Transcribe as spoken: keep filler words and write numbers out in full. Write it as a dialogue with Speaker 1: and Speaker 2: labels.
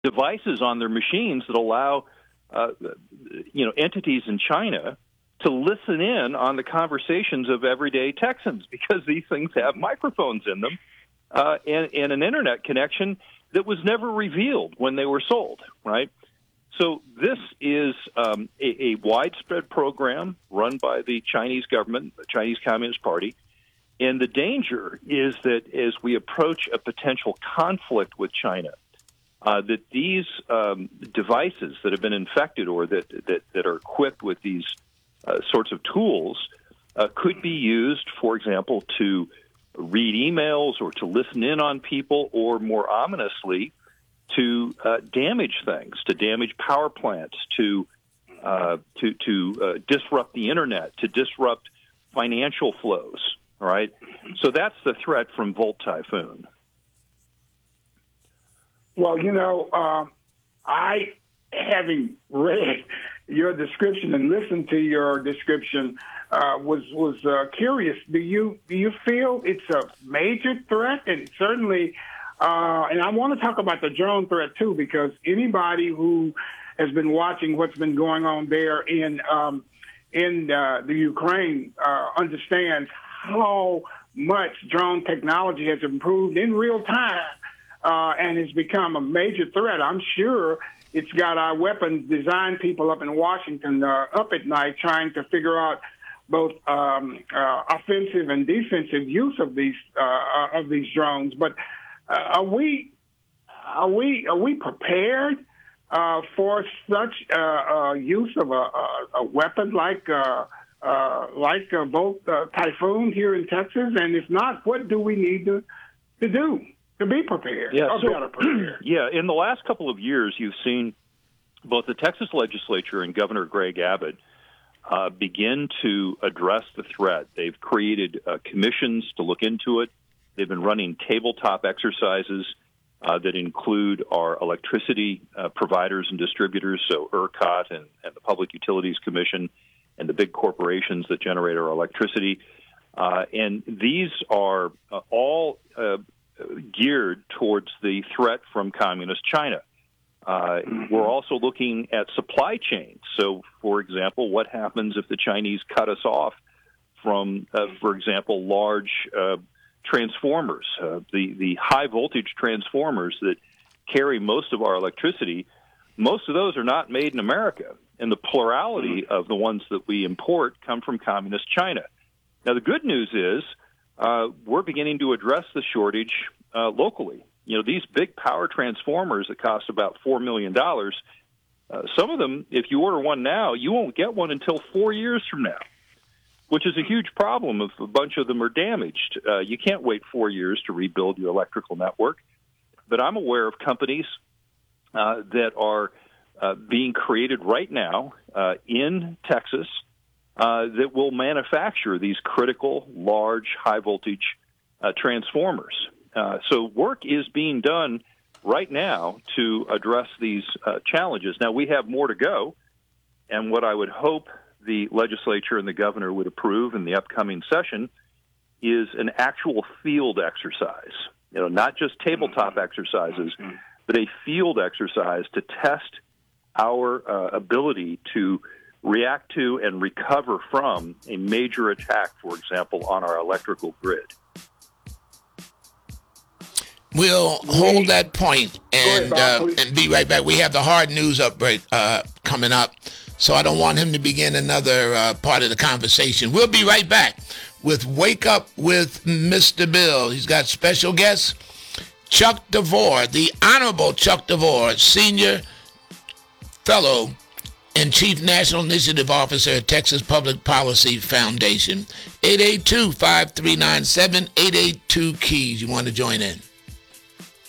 Speaker 1: devices on their machines that allow, uh, you know, entities in China to listen in on the conversations of everyday Texans, because these things have microphones in them uh, and, and an internet connection that was never revealed when they were sold, right? So this is um, a, a widespread program run by the Chinese government, the Chinese Communist Party, and the danger is that as we approach a potential conflict with China, uh, that these um, devices that have been infected or that, that, that are equipped with these uh, sorts of tools uh, could be used, for example, to read emails or to listen in on people, or more ominously, to uh, damage things, to damage power plants, to uh, to to uh, disrupt the internet, to disrupt financial flows. All right, so that's the threat from Volt Typhoon.
Speaker 2: Well, you know, uh, I, having read your description and listened to your description, uh, was was uh, curious. Do you do you feel it's a major threat? And certainly, uh, and I want to talk about the drone threat too, because anybody who has been watching what's been going on there in um, in uh, the Ukraine uh, understands how much drone technology has improved in real time uh, and has become a major threat. I'm sure it's got our weapons design people up in Washington uh, up at night trying to figure out both um, uh, offensive and defensive use of these uh, of these drones. But uh, are we are we are we prepared uh, for such uh, uh, use of a, a, a weapon like uh, uh, like uh, Volt uh, Typhoon here in Texas? And if not, what do we need to to do to be prepared?
Speaker 1: Yeah,
Speaker 2: or
Speaker 1: so,
Speaker 2: better prepared?
Speaker 1: Yeah, in the last couple of years, you've seen both the Texas legislature and Governor Greg Abbott uh, begin to address the threat. They've created uh, commissions to look into it. They've been running tabletop exercises uh, that include our electricity uh, providers and distributors, so ERCOT and, and the Public Utilities Commission and the big corporations that generate our electricity. Uh, and these are uh, all uh, geared towards the threat from Communist China. Uh, we're also looking at supply chains. So, for example, what happens if the Chinese cut us off from, uh, for example, large uh, transformers, uh, the, the high-voltage transformers that carry most of our electricity? Most of those are not made in America, and the plurality of the ones that we import come from Communist China. Now, the good news is uh, we're beginning to address the shortage uh, locally. You know, these big power transformers that cost about four million dollars, uh, some of them, if you order one now, you won't get one until four years from now, which is a huge problem if a bunch of them are damaged. Uh, you can't wait four years to rebuild your electrical network. But I'm aware of companies uh, that are uh, being created right now uh, in Texas uh, that will manufacture these critical, large, high-voltage uh, transformers. Uh, so work is being done right now to address these uh, challenges. Now, we have more to go, and what I would hope the legislature and the governor would approve in the upcoming session is an actual field exercise, you know, not just tabletop exercises, but a field exercise to test our uh, ability to react to and recover from a major attack, for example, on our electrical grid.
Speaker 3: We'll hold that point and uh, and be right back. We have the hard news update uh, coming up, so I don't want him to begin another uh, part of the conversation. We'll be right back with Wake Up with Mister Bill. He's got special guests, Chuck DeVore, the Honorable Chuck DeVore, Senior Fellow and Chief National Initiative Officer at Texas Public Policy Foundation. eight eight two, five three nine seven, eight eight two, KEYS. You want to join in?